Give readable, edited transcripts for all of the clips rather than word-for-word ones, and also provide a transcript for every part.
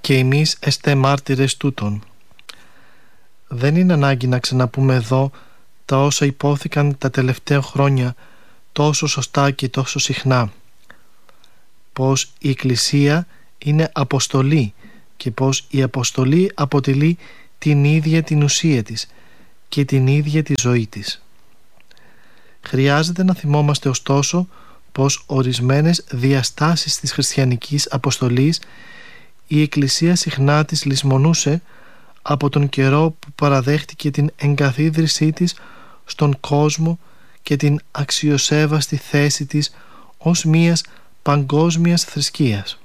και εμείς εστέ μάρτυρες τούτων. Δεν είναι ανάγκη να ξαναπούμε εδώ τα όσα υπόθηκαν τα τελευταία χρόνια τόσο σωστά και τόσο συχνά. Πως η Εκκλησία είναι αποστολή και πως η αποστολή αποτελεί την ίδια την ουσία της και την ίδια τη ζωή της. Χρειάζεται να θυμόμαστε ωστόσο πως ορισμένες διαστάσεις της χριστιανικής αποστολής η Εκκλησία συχνά τις λησμονούσε από τον καιρό που παραδέχτηκε την εγκαθίδρυσή της στον κόσμο και την αξιοσέβαστη θέση της ως μιας παγκόσμιας θρησκείας.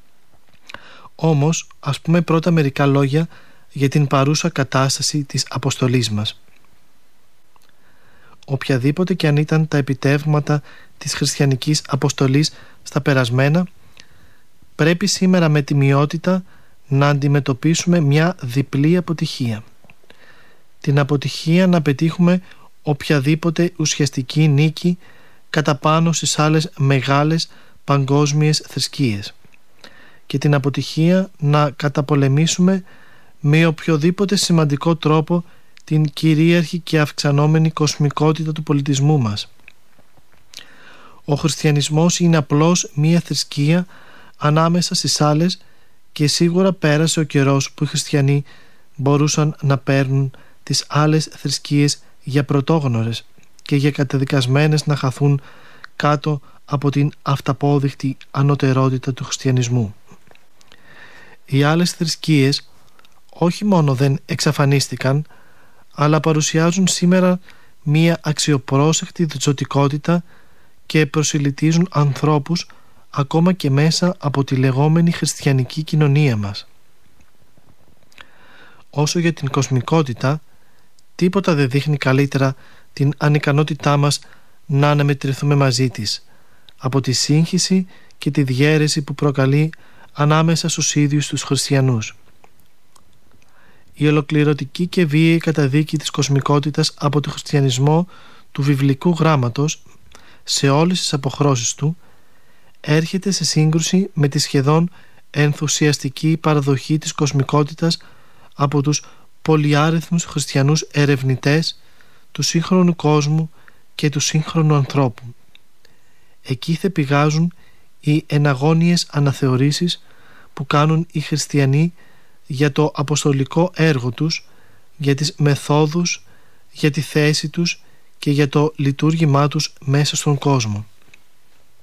Όμως, ας πούμε πρώτα μερικά λόγια για την παρούσα κατάσταση της αποστολής μας. Οποιαδήποτε και αν ήταν τα επιτεύγματα της χριστιανικής αποστολής στα περασμένα, πρέπει σήμερα με τιμιότητα να αντιμετωπίσουμε μια διπλή αποτυχία. Την αποτυχία να πετύχουμε οποιαδήποτε ουσιαστική νίκη κατά πάνω στις άλλες μεγάλες παγκόσμιες θρησκείες και την αποτυχία να καταπολεμήσουμε με οποιοδήποτε σημαντικό τρόπο την κυρίαρχη και αυξανόμενη κοσμικότητα του πολιτισμού μας. Ο χριστιανισμός είναι απλώς μία θρησκεία ανάμεσα στις άλλες και σίγουρα πέρασε ο καιρός που οι χριστιανοί μπορούσαν να παίρνουν τις άλλες θρησκείες για πρωτόγνωρες και για καταδικασμένες να χαθούν κάτω από την αυταπόδειχτη ανωτερότητα του χριστιανισμού. Οι άλλες θρησκείες όχι μόνο δεν εξαφανίστηκαν, αλλά παρουσιάζουν σήμερα μία αξιοπρόσεκτη ζωτικότητα και προσιλητίζουν ανθρώπους ακόμα και μέσα από τη λεγόμενη χριστιανική κοινωνία μας. Όσο για την κοσμικότητα, τίποτα δεν δείχνει καλύτερα την ανικανότητά μας να αναμετρηθούμε μαζί της από τη σύγχυση και τη διαίρεση που προκαλεί ανάμεσα στους ίδιους τους χριστιανούς. Η ολοκληρωτική και βίαιη καταδίκη της κοσμικότητας από τον χριστιανισμό του βιβλικού γράμματος σε όλες τις αποχρώσεις του έρχεται σε σύγκρουση με τη σχεδόν ενθουσιαστική παραδοχή της κοσμικότητας από τους πολυάριθμους χριστιανούς ερευνητές του σύγχρονου κόσμου και του σύγχρονου ανθρώπου. Εκεί θε πηγάζουν οι εναγώνιες αναθεωρήσεις που κάνουν οι χριστιανοί για το αποστολικό έργο τους, για τις μεθόδους, για τη θέση τους και για το λειτουργήμά τους μέσα στον κόσμο.